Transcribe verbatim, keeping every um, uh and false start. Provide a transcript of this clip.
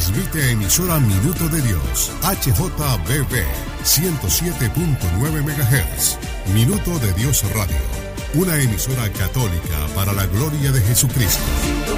Transmite emisora Minuto de Dios, H J B B, ciento siete punto nueve megahertz. Minuto de Dios Radio, una emisora católica para la gloria de Jesucristo.